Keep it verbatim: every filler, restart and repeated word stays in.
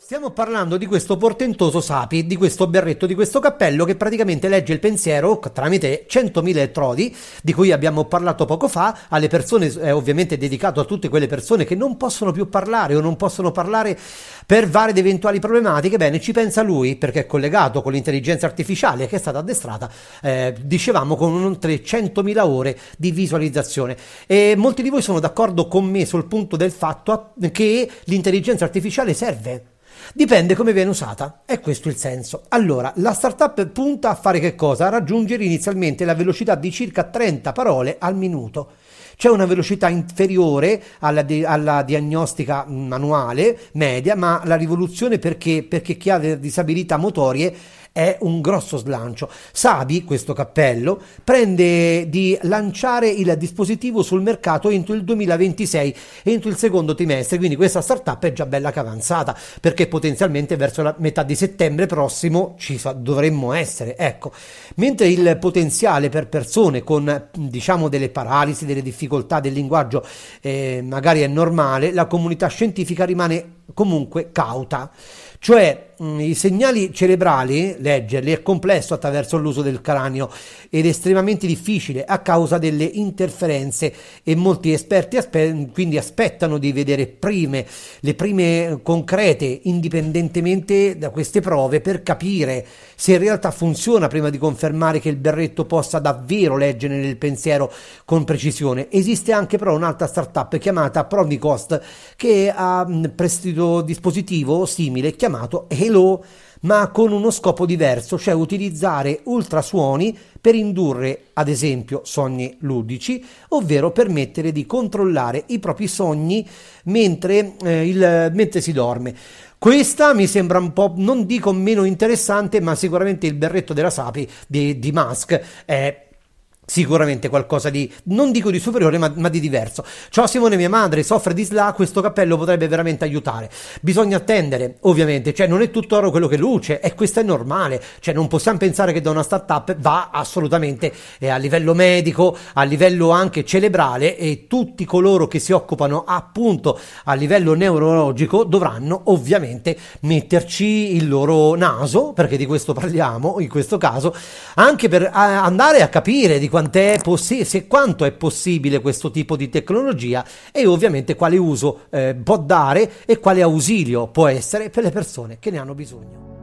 Stiamo parlando di questo portentoso Sapi, di questo berretto, di questo cappello che praticamente legge il pensiero tramite centomila elettrodi, di cui abbiamo parlato poco fa, alle persone, è ovviamente dedicato a tutte quelle persone che non possono più parlare o non possono parlare per varie ed eventuali problematiche. Bene, ci pensa lui perché è collegato con l'intelligenza artificiale che è stata addestrata, eh, dicevamo, con oltre centomila ore di visualizzazione. E molti di voi sono d'accordo con me sul punto del fatto che l'intelligenza artificiale serve. Dipende come viene usata, è questo il senso. Allora, la startup punta a fare che cosa? A raggiungere inizialmente la velocità di circa trenta parole al minuto. C'è una velocità inferiore alla, di, alla diagnostica manuale media, ma la rivoluzione perché, perché chi ha delle disabilità motorie è un grosso slancio. Sapi, questo cappello, prende di lanciare il dispositivo sul mercato entro il duemilaventisei, entro il secondo trimestre, quindi questa startup è già bella che avanzata, perché potenzialmente verso la metà di settembre prossimo ci dovremmo essere, ecco. Mentre il potenziale per persone con, diciamo, delle paralisi, delle difficoltà del linguaggio eh, magari è normale, la comunità scientifica rimane comunque cauta. Cioè mh, i segnali cerebrali, leggerli è complesso attraverso l'uso del cranio ed estremamente difficile a causa delle interferenze, e molti esperti aspe- quindi aspettano di vedere prime, le prime concrete indipendentemente da queste prove per capire se in realtà funziona, prima di confermare che il berretto possa davvero leggere nel pensiero con precisione. Esiste anche però un'altra startup chiamata Prodicost che ha un prestito dispositivo simile chiamato Hello, ma con uno scopo diverso, cioè utilizzare ultrasuoni per indurre ad esempio sogni ludici, ovvero permettere di controllare i propri sogni mentre, eh, il, mentre si dorme. Questa mi sembra un po', non dico meno interessante, ma sicuramente il berretto della Sapi di, di Musk è sicuramente qualcosa di, non dico di superiore, ma, ma di diverso. Ciao Simone, mia madre soffre di S L A, questo cappello potrebbe veramente aiutare. Bisogna attendere, ovviamente, cioè non è tutto oro quello che luce, e questo è normale, cioè non possiamo pensare che da una startup va assolutamente eh, a livello medico, a livello anche cerebrale, e tutti coloro che si occupano appunto a livello neurologico dovranno ovviamente metterci il loro naso, perché di questo parliamo in questo caso, anche per a, andare a capire di quant'è possi- se quanto è possibile questo tipo di tecnologia, e ovviamente quale uso eh, può dare e quale ausilio può essere per le persone che ne hanno bisogno.